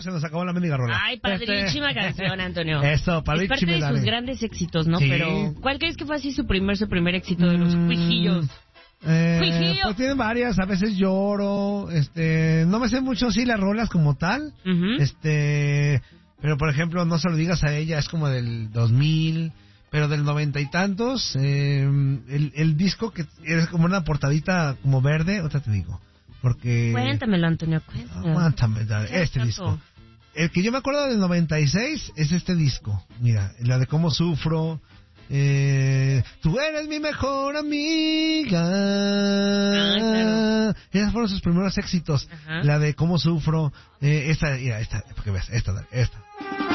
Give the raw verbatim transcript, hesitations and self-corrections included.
se nos acabó la mendiga rola. Ay, padrísima Este... canción, Antonio. Eso, padrísima. Es parte de dale. sus grandes éxitos, ¿no? Sí. Pero, ¿cuál crees que fue así su primer, su primer éxito de los Mm, Cuijillos? Eh, Cuijillo. pues tienen varias, a veces lloro, este, no me sé mucho sí las rolas como tal, Uh-huh. este, pero por ejemplo, no se lo digas a ella, es como del dos mil, pero del noventa y tantos, eh, el, el disco que es como una portadita como verde, otra te digo, porque... Cuéntamelo, Antonio, cuéntamelo. Aguántame, dale, ¿Qué este tanto? disco. El que yo me acuerdo del noventa y seis es este disco, mira, la de Cómo Sufro. Eh, tú eres mi mejor amiga. Ah, claro. Esos fueron sus primeros éxitos. Ajá. La de Cómo Sufro. Eh, esta, mira, esta, porque ves, esta, esta.